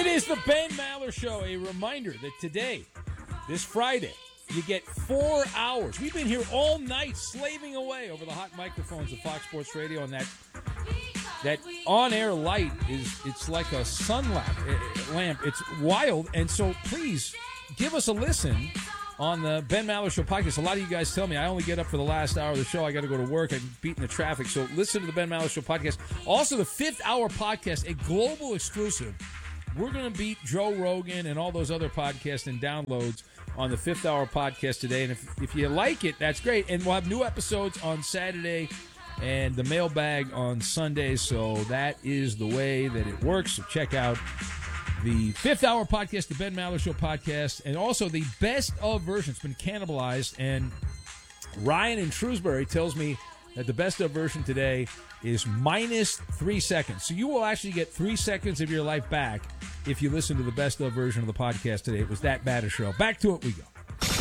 It is the Ben Maller Show. A reminder that today, this Friday, you get 4 hours. We've been here all night slaving away over the hot microphones of Fox Sports Radio, and that on-air light it's like a sun lamp. It's wild, and so please give us a listen on the Ben Maller Show podcast. A lot of you guys tell me I only get up for the last hour of the show. I got to go to work. I'm beating the traffic. So listen to the Ben Maller Show podcast. Also, the 5th Hour podcast, a global exclusive. We're going to beat Joe Rogan and all those other podcasts and downloads on the 5th Hour podcast today. And if you like it, that's great. And we'll have new episodes on Saturday and the mailbag on Sunday. So that is the way that it works. So check out the 5th Hour podcast, the Ben Maller Show podcast, and also the best of version. It's been cannibalized. And Ryan in Shrewsbury tells me that the best of version today is minus 3 seconds. So you will actually get 3 seconds of your life back if you listen to the best of version of the podcast today. It was that bad a show. Back to it we go.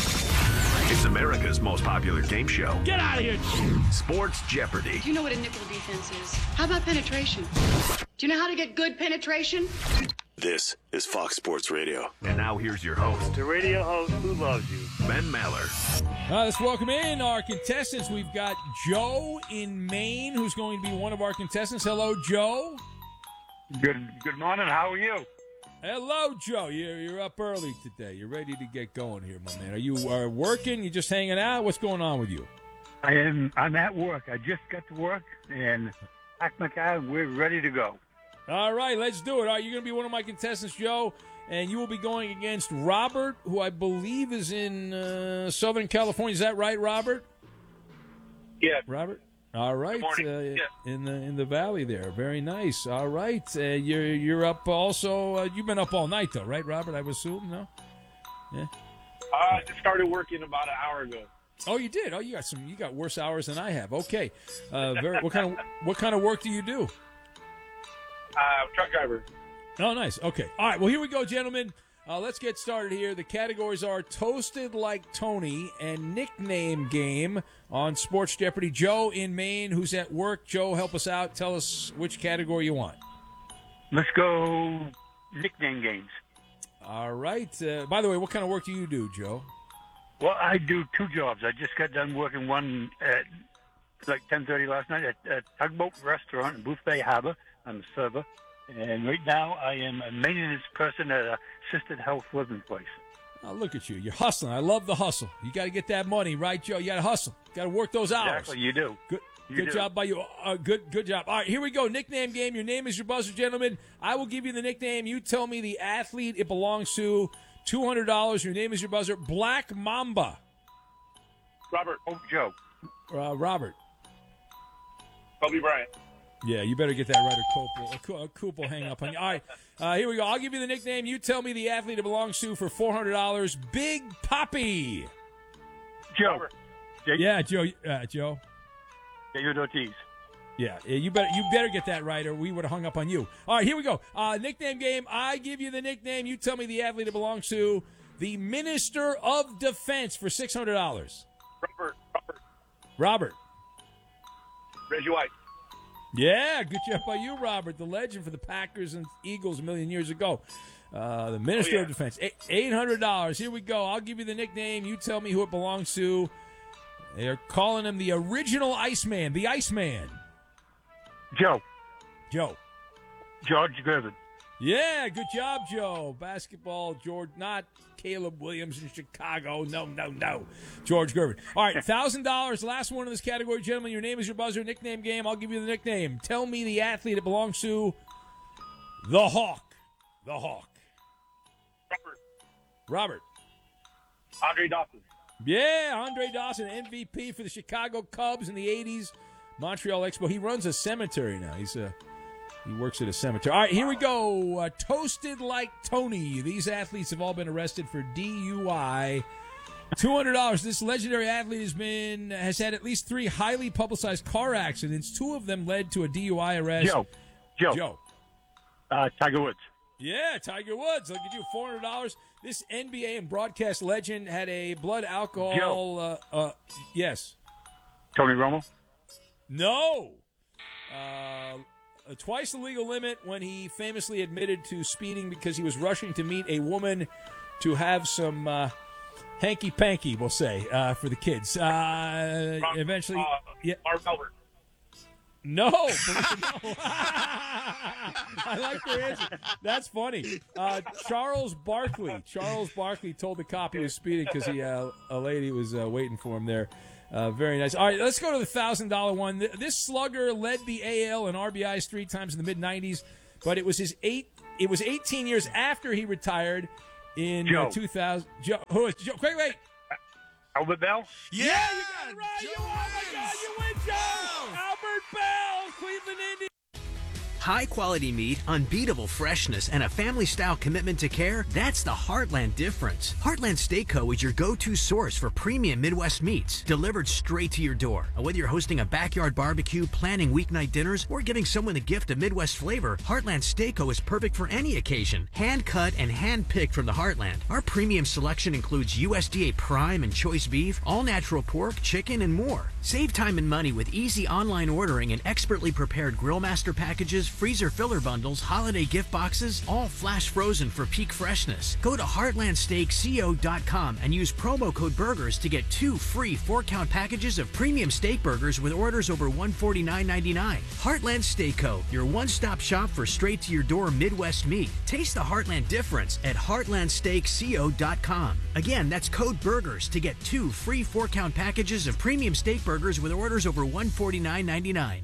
It's America's most popular game show. Get out of here. Sports Jeopardy. Do you know what a nickel defense is? How about penetration? Do you know how to get good penetration? This is Fox Sports Radio. And now here's your host, the radio host who loves you, Ben Maller. Let's welcome in our contestants. We've got Joe in Maine, who's going to be one of our contestants. Hello, Joe. Good morning. How are you? Hello, Joe. You're up early today. You're ready to get going here, my man. Are you working? You just hanging out? What's going on with you? I'm at work. I just got to work and packed my car, and we're ready to go. All right, let's do it. All right, you're going to be one of my contestants, Joe, and you will be going against Robert, who I believe is in Southern California. Is that right, Robert? Yeah. Robert? All right. In the valley there. Very nice. All right. You're up also. You've been up all night, though, right, Robert? I would assume, no? Yeah. I started working about an hour ago. Oh, you did? Oh, you got worse hours than I have. Okay. What kind of work do you do? Truck driver. Oh, nice. Okay. All right. Well, here we go, gentlemen. Let's get started here. The categories are Toasted Like Tony and Nickname Game on Sports Jeopardy. Joe in Maine, who's at work. Joe, help us out. Tell us which category you want. Let's go nickname games. All right. By the way, what kind of work do you do, Joe? Well, I do 2 jobs. I just got done working one at like 10:30 last night at a Tugboat Restaurant in Booth Bay Harbor. I'm a server. And right now, I am a maintenance person at an assisted health living place. Oh, look at you. You're hustling. I love the hustle. You got to get that money, right, Joe? You got to hustle. Got to work those hours. Exactly, you do. Good job by you. Good job. All right, here we go. Nickname game. Your name is your buzzer, gentlemen. I will give you the nickname. You tell me the athlete it belongs to. $200. Your name is your buzzer. Black Mamba. Robert. Oh, Joe. Robert. Kobe Bryant. Yeah, you better get that right, or Coop will hang up on you. All right, here we go. I'll give you the nickname. You tell me the athlete it belongs to for $400. Big Papi. Joe. Yeah, Joe. Joe. David Ortiz. Yeah, you better get that right, or we would have hung up on you. All right, here we go. Nickname game. I give you the nickname. You tell me the athlete it belongs to. The Minister of Defense for $600. Robert. Reggie White. Yeah, good job by you, Robert. The legend for the Packers and Eagles a million years ago. The Minister of Defense. $800. Here we go. I'll give you the nickname. You tell me who it belongs to. They're calling him the original Iceman. The Iceman. Joe. George Gervin. Yeah, good job, Joe. Basketball, George, not Caleb Williams in Chicago. No. George Gervin. All right, $1,000. Last one in this category, gentlemen. Your name is your buzzer. Nickname game. I'll give you the nickname. Tell me the athlete it belongs to. The Hawk. Robert. Andre Dawson. Yeah, Andre Dawson, MVP for the Chicago Cubs in the 80s. Montreal Expo. He runs a cemetery now. He works at a cemetery. All right, here we go. Toasted Like Tony. These athletes have all been arrested for DUI. $200. This legendary athlete has had at least 3 highly publicized car accidents. 2 of them led to a DUI arrest. Joe. Tiger Woods. Yeah, Tiger Woods. I'll give you $400. This NBA and broadcast legend had a blood alcohol. Yes. Tony Romo. No. twice the legal limit when he famously admitted to speeding because he was rushing to meet a woman to have some hanky-panky, we'll say, for the kids. Eventually... Marv Albert. No. I like your answer. That's funny. Charles Barkley. Charles Barkley told the cop he was speeding because a lady was waiting for him there. Very nice. All right, let's go to the $1,000 one. This slugger led the AL in RBIs 3 times in the mid-'90s, but it was 18 years after he retired in 2000. Who is Joe? Wait. Albert Bell? Yeah, you got it right. Oh, my God, you win, Joe. Albert Bell, Cleveland Indians. High-quality meat, unbeatable freshness, and a family-style commitment to care, that's the Heartland difference. Heartland Steak Co. is your go-to source for premium Midwest meats, delivered straight to your door. And whether you're hosting a backyard barbecue, planning weeknight dinners, or giving someone the gift of Midwest flavor, Heartland Steak Co. is perfect for any occasion. Hand-cut and hand-picked from the Heartland. Our premium selection includes USDA Prime and Choice Beef, all-natural pork, chicken, and more. Save time and money with easy online ordering and expertly prepared Grill Master packages, freezer filler bundles, holiday gift boxes, all flash frozen for peak freshness. Go to heartlandsteakco.com and use promo code BURGERS to get 2 free 4-count packages of premium steak burgers with orders over $149.99. Heartland Steak Co., your one-stop shop for straight-to-your-door Midwest meat. Taste the Heartland difference at heartlandsteakco.com. Again, that's code BURGERS to get 2 free 4-count packages of premium steak burgers with orders over $149.99.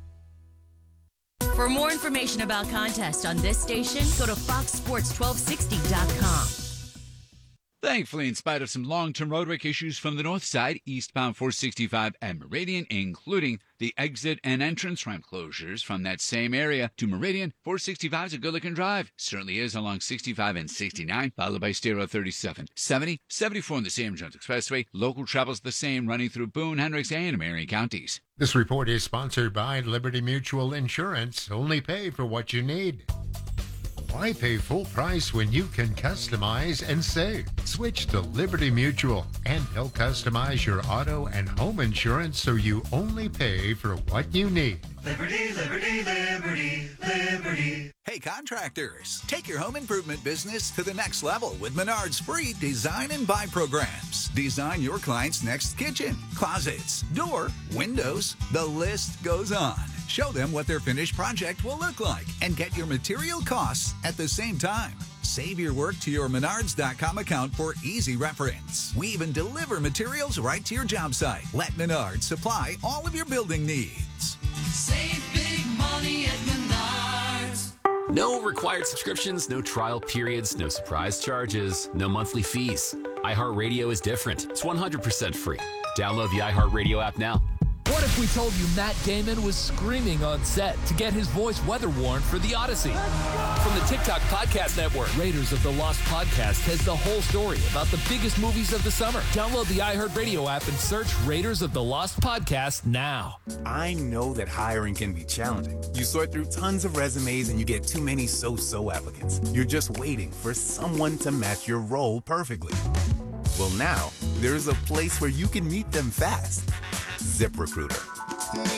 For more information about contests on this station, go to foxsports1260.com. Thankfully, in spite of some long-term roadwork issues from the north side, eastbound 465 and Meridian, including the exit and entrance ramp closures from that same area to Meridian, 465 is a good-looking drive. Certainly is along 65 and 69, followed by State Road 37. 70, 74 on the Sam Jones Expressway. Local travel's the same, running through Boone, Hendricks, and Marion counties. This report is sponsored by Liberty Mutual Insurance. Only pay for what you need. Why pay full price when you can customize and save? Switch to Liberty Mutual, and they'll customize your auto and home insurance so you only pay for what you need. Liberty, liberty, liberty, liberty. Hey contractors, take your home improvement business to the next level with Menard's free design and buy programs. Design your client's next kitchen, closets, door, windows, the list goes on. Show them what their finished project will look like and get your material costs at the same time. Save your work to your Menards.com account for easy reference. We even deliver materials right to your job site. Let Menards supply all of your building needs. Save big money at Menards. No required subscriptions, no trial periods, no surprise charges, no monthly fees. iHeartRadio is different. It's 100% free. Download the iHeartRadio app now. What if we told you Matt Damon was screaming on set to get his voice weather worn for The Odyssey? From the TikTok Podcast Network, Raiders of the Lost Podcast has the whole story about the biggest movies of the summer. Download the iHeartRadio app and search Raiders of the Lost Podcast now. I know that hiring can be challenging. You sort through tons of resumes and you get too many so-so applicants. You're just waiting for someone to match your role perfectly. Well, now, there's a place where you can meet them fast. ZipRecruiter.